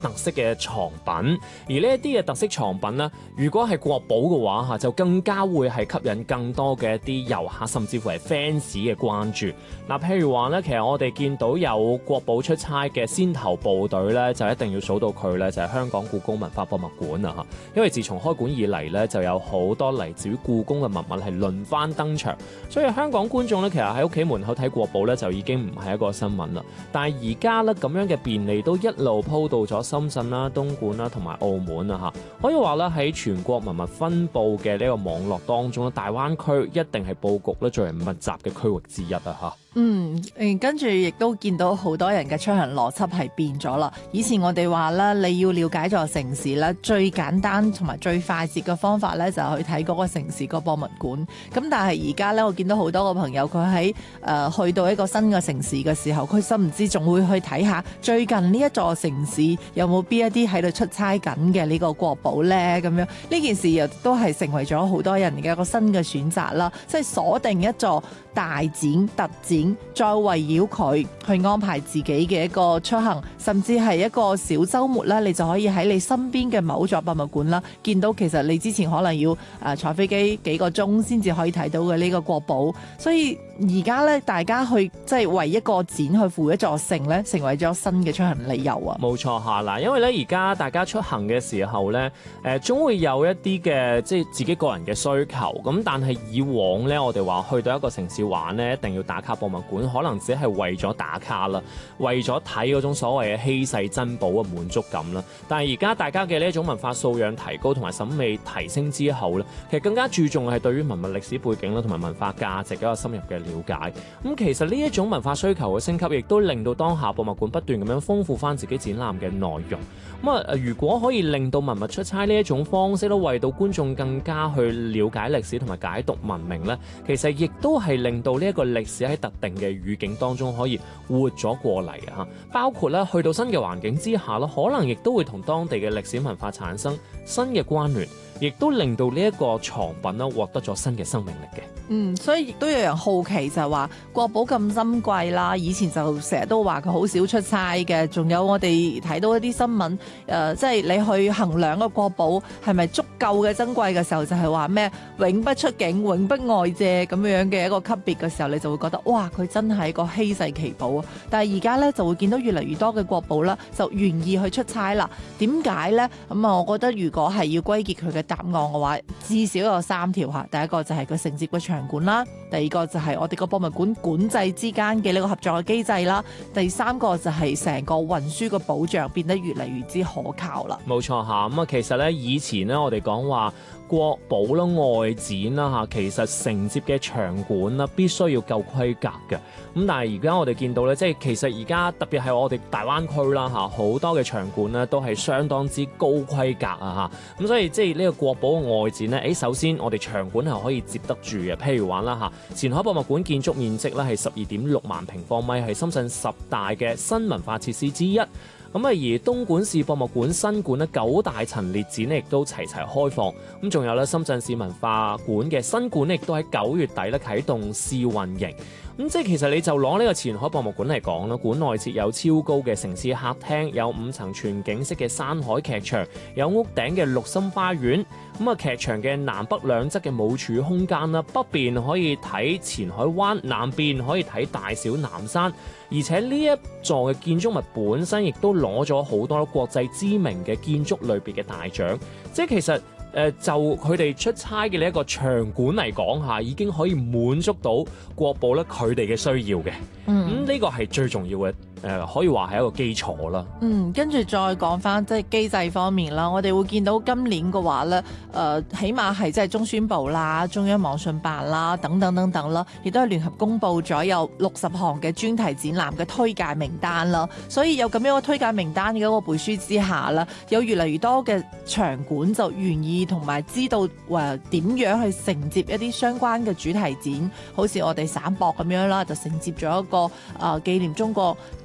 特色嘅藏品，而呢一啲嘅特色藏品呢，如果係國寶嘅話嚇，就更加會係吸引更多嘅一啲遊客，甚至乎係 fans 嘅關注。嗱，譬如話呢，其實我哋見到有國寶出差嘅先頭部隊呢，就一定要數到佢呢，就係香港故宮文化博物館啊嚇。因為自從開館以嚟呢，就有好多嚟自於故宮嘅文物係輪番登場，所以香港觀眾呢，其實喺屋企門口睇國寶呢，就已經唔係一個新聞啦。但係而家呢，咁樣嘅便利都一路鋪到咗深圳啦、東莞啦同埋澳門啊嚇，可以話咧喺全國文物分佈嘅呢個網絡當中咧，大灣區一定係佈局咧最為密集嘅區域之一啊嚇。 跟住亦都見到好多人嘅出行邏輯係變咗啦。以前我哋話咧，你要了解座城市咧，最簡單同埋最快捷嘅方法咧，就係去睇嗰個城市個博物館。咁但係而家咧，我見到好多個朋友佢喺去到一個新嘅城市嘅時候，佢甚至仲會去睇下最近呢一座城市有冇邊一啲喺度出差緊嘅呢個國寶咧。咁樣呢件事又都係成為咗好多人嘅一個新嘅選擇啦。即係鎖定一座大展特展，再圍繞佢去安排自己嘅一個出行，甚至係一個小週末啦，你就可以喺你身邊嘅某座博物館啦，見到其實你之前可能要坐飛機幾個鐘先至可以睇到嘅呢個國寶。所以而家咧，大家去即係為一個展去赴一座城咧，成為咗新嘅出行理由啊！ 冇錯嚇嗱，因為咧而家大家出行嘅時候咧，總會有一啲嘅即係自己個人嘅需求。咁但係以往咧，我哋話去到一個城市玩咧，一定要打卡博物館，可能只係為咗打卡啦，為咗睇嗰種所謂嘅稀世珍寶嘅滿足感啦。但係而家大家嘅呢一種文化素養提高同埋審美提升之後咧，其實更加注重係對於文物歷史背景啦同埋文化價值嘅一個深入嘅了解。咁其實呢一種文化需求嘅升級，亦都令到當下博物館不斷咁樣豐富翻自己展覽嘅內容。如果可以令到文物出差呢一種方式都為到觀眾更加去了解歷史同埋解讀文明呢，其實亦都係令到呢一個歷史喺特定嘅語境當中可以活咗過嚟啊！包括咧去到新嘅環境之下咧，可能亦都會同當地嘅歷史文化產生新嘅關聯，亦都令到呢一個藏品咧獲得咗新嘅生命力嘅。 所以亦都有人好奇就係話國寶咁珍貴啦，以前就成日都話佢好少出差嘅，仲有我哋睇到一啲新聞，即係你去衡量個國寶係咪足夠嘅珍貴嘅時候，就係話咩永不出境、永不外借咁樣嘅一個級別嘅時候，你就會覺得哇，佢真係一個稀世奇寶啊！但係而家咧就會見到越嚟越多嘅國寶啦，就願意去出差啦。點解咧？我覺得如果係要歸結佢嘅答案嘅話，至少有3條嚇。第一個就係佢承接嘅場館啦，第二個就係我哋個博物館管制之間嘅呢個合作嘅機制啦，第三個就係成個運輸嘅保障變得越嚟越之可靠啦。 冇錯嚇，其實咧以前咧我哋講話國寶啦、外展啦嚇，其實承接嘅場館啦必須要夠規格嘅。咁但係而家我哋見到咧，即係其實而家特別係我哋大灣區啦嚇，好多嘅場館咧都係相當之高規格啊嚇。咁所以即係呢個國寶嘅外展咧，首先我哋場館係可以接得住嘅。譬如話啦嚇，前海博物館建築面積咧係12.6萬平方米，係深圳10大嘅新文化設施之一。而東莞市博物館新館咧9大陳列展咧亦都齊齊開放。咁仲有咧深圳市文化館嘅新館咧亦都喺9月底咧啟動試運營。即係其實你就攞呢個前海博物館嚟講啦，館內設有超高嘅城市客廳，有5層全景式嘅山海劇場，有屋頂嘅綠心花園。劇場嘅南北兩側嘅舞柱空間啦，北邊可以睇前海灣，南邊可以睇大小南山。而且呢一座嘅建築物本身亦都攞咗好多國際知名嘅建築類別嘅大獎。即係其實就佢哋出差嘅呢一個場館嚟講下，已經可以滿足到國寶咧佢哋嘅需要嘅。呢個係最重要嘅。可以話係一個基礎啦。 跟住再講翻即係機制方面啦，我哋會見到今年嘅話咧，起碼係即係中宣部啦、中央網信辦啦等等等等啦，亦都係聯合公佈咗有60項嘅專題展覽嘅推介名單啦。所以有咁樣嘅推介名單嘅一個背書之下啦，有越嚟越多嘅場館就願意同埋知道點樣去承接一啲相關嘅主題展，好似我哋省博咁樣啦，就承接咗一個紀念中國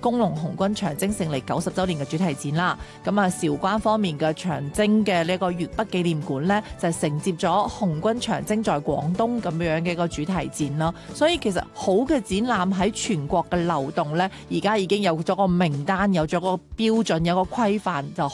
工農紅軍長征勝利90週年嘅主題展啦。咁啊，韶關方面嘅長征嘅呢個粵北紀念館呢，就承接咗紅軍長征在廣東咁樣嘅一個主題展咯。所以其實好嘅展覽喺全國嘅流動呢，而家已經有咗個名單，有咗個標準，有個規範，就